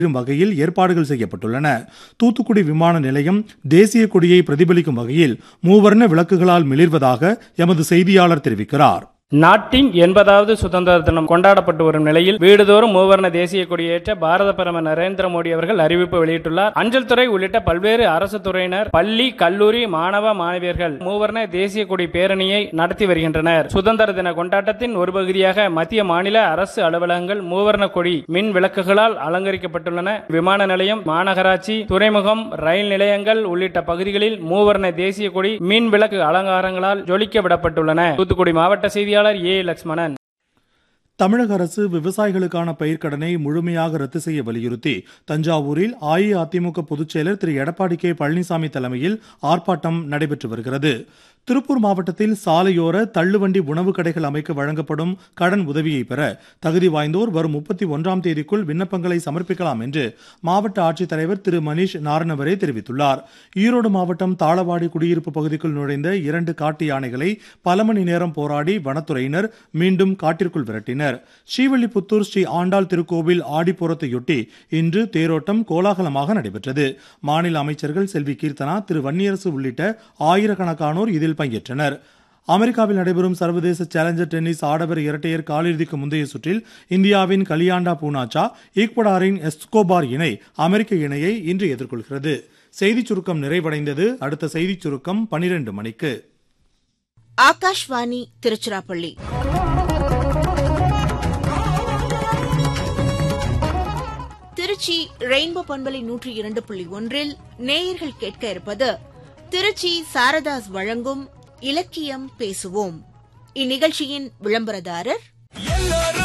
வகையில் ஏற்பாடுகள் செய்யப்பட்டுள்ளன. தூத்துக்குடி விமான நிலையம் தேசிய கொடியை பிரதிபலிக்கும் வகையில் மூவர்ண விளக்குகளால் மிளிர்வதாக எமது செய்தியாளர் தெரிவிக்கிறார். நாட்டின் 80வது சுதந்திர தினம் கொண்டாடப்பட்டு வரும் நிலையில் வீடுதோறும் மூவர்ண தேசிய கொடியேற்ற பாரத பிரதமர் நரேந்திர மோடி அவர்கள் அறிவிப்பு வெளியிட்டுள்ளார். அஞ்சல் துறை உள்ளிட்ட பல்வேறு அரசு துறையினர், பள்ளி, கல்லூரி மாணவ மாணவியர்கள் மூவர்ண தேசிய கொடி பேரணியை நடத்தி வருகின்றனர். சுதந்திர தின கொண்டாட்டத்தின் ஒரு பகுதியாக மத்திய மாநில அரசு அலுவலகங்கள் மூவர்ண கொடி மின் விளக்குகளால் அலங்கரிக்கப்பட்டுள்ளன. விமான நிலையம், மாநகராட்சி, துறைமுகம், ரயில் நிலையங்கள் உள்ளிட்ட பகுதிகளில் மூவர்ண தேசிய கொடி மின் விளக்கு அலங்காரங்களால் ஜொலிக்க விடப்பட்டுள்ளன. தூத்துக்குடி மாவட்ட செய்தியாளர் ஏ. லட்சுமணன். தமிழக அரசு விவசாயிகளுக்கான பயிர்க்கடனை முழுமையாக ரத்து செய்ய வலியுறுத்தி தஞ்சாவூரில் அஇஅதிமுக பொதுச் செயலர் திரு எடப்பாடி கே. பழனிசாமி தலைமையில் ஆர்ப்பாட்டம் நடைபெற்று வருகிறது. திருப்பூர் மாவட்டத்தில் சாலையோர தள்ளுவண்டி உணவு கடைகள் அமைக்க வழங்கப்படும் கடன் உதவியை பெற தகுதி வாய்ந்தோர் வரும் 31ஆம் தேதிக்குள் விண்ணப்பங்களை சமர்ப்பிக்கலாம் என்று மாவட்ட ஆட்சித்தலைவர் திரு மணீஷ் நாரணவரே தெரிவித்துள்ளார். ஈரோடு மாவட்டம் தாளவாடி குடியிருப்பு பகுதிக்குள் நுழைந்த 2 காட்டு யானைகளை பல மணி நேரம் போராடி வனத்துறையினர் மீண்டும் காட்டிற்குள் விரட்டினர். ஸ்ரீவில்லிபுத்தூர் ஸ்ரீ ஆண்டாள் திருக்கோவில் ஆடிப்பூரத்தையொட்டி இன்று தேரோட்டம் கோலாகலமாக நடைபெற்றது. மாநில அமைச்சர்கள் செல்வி கீர்த்தனா, திரு வன்னியரசு உள்ளிட்ட ஆயிரக்கணக்கானோர் இதில் பங்கேற்றனர். அமெரிக்காவில் நடைபெறும் சர்வதேச சேலஞ்சர் டென்னிஸ் ஆடவர் இரட்டையர் காலிறுதிக்கு முந்தைய சுற்றில் இந்தியாவின் கலியாண்டா பூனாச்சா, ஈக்வடாரின் எஸ்கோபார் இணை அமெரிக்க இணையை இன்று எதிர்கொள்கிறது. செய்திச் சுருக்கம் நிறைவடைந்தது. அடுத்த செய்திச் சுருக்கம் 12 மணிக்கு. ஆகாஷ்வாணி திருச்சிராப்பள்ளி. திருச்சி ரெயின்போ பண்பலை 102.1 நேயர்கள் கேட்க இருப்பது திருச்சி சாரதாஸ் வழங்கும் இலக்கியம் பேசுவோம். இந்நிகழ்ச்சியின் விளம்பரதாரர்